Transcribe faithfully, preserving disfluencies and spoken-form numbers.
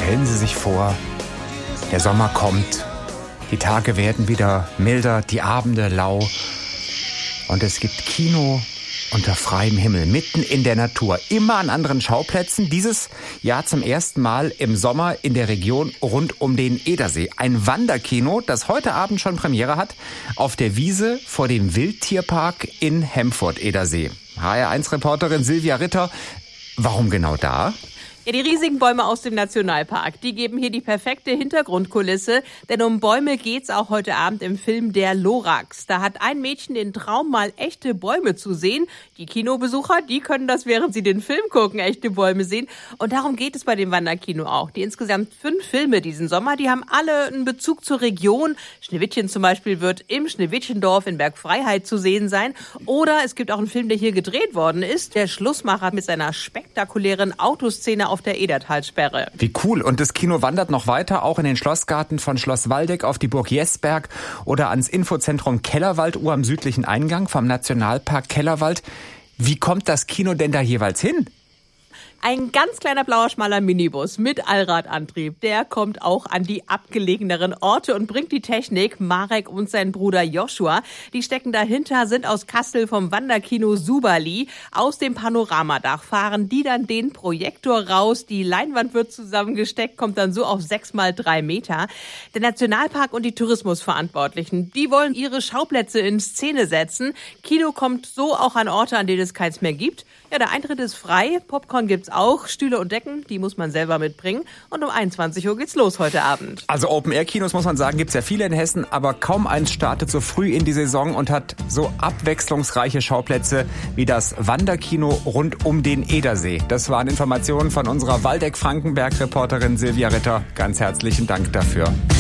Stellen Sie sich vor, der Sommer kommt, die Tage werden wieder milder, die Abende lau und es gibt Kino unter freiem Himmel, mitten in der Natur, immer an anderen Schauplätzen. Dieses Jahr zum ersten Mal im Sommer in der Region rund um den Edersee. Ein Wanderkino, das heute Abend schon Premiere hat, auf der Wiese vor dem Wildtierpark in Hemford-Edersee. H R eins Reporterin Silvia Ritter, warum genau da? Ja, die riesigen Bäume aus dem Nationalpark, die geben hier die perfekte Hintergrundkulisse. Denn um Bäume geht's auch heute Abend im Film Der Lorax. Da hat ein Mädchen den Traum, mal echte Bäume zu sehen. Die Kinobesucher, die können das, während sie den Film gucken, echte Bäume sehen. Und darum geht es bei dem Wanderkino auch. Die insgesamt fünf Filme diesen Sommer, die haben alle einen Bezug zur Region. Schneewittchen zum Beispiel wird im Schneewittchendorf in Bergfreiheit zu sehen sein. Oder es gibt auch einen Film, der hier gedreht worden ist. Der Schlussmacher mit seiner spektakulären Autoszene auf der Edertalsperre. Wie cool. Und das Kino wandert noch weiter, auch in den Schlossgarten von Schloss Waldeck auf die Burg Jesberg oder ans Infozentrum Kellerwalduhr am südlichen Eingang vom Nationalpark Kellerwald. Wie kommt das Kino denn da jeweils hin? Ein ganz kleiner blauer, schmaler Minibus mit Allradantrieb, der kommt auch an die abgelegeneren Orte und bringt die Technik. Marek und sein Bruder Joshua, die stecken dahinter, sind aus Kassel vom Wanderkino Suberli. Aus dem Panoramadach fahren die dann den Projektor raus. Die Leinwand wird zusammengesteckt, kommt dann so auf sechs mal drei Meter. Der Nationalpark und die Tourismusverantwortlichen, die wollen ihre Schauplätze in Szene setzen. Kino kommt so auch an Orte, an denen es keins mehr gibt. Ja, der Eintritt ist frei, Popcorn gibt's auch, Stühle und Decken, die muss man selber mitbringen. Und um einundzwanzig Uhr geht's los heute Abend. Also Open-Air-Kinos, muss man sagen, gibt's ja viele in Hessen, aber kaum eins startet so früh in die Saison und hat so abwechslungsreiche Schauplätze wie das Wanderkino rund um den Edersee. Das waren Informationen von unserer Waldeck-Frankenberg-Reporterin Silvia Ritter. Ganz herzlichen Dank dafür.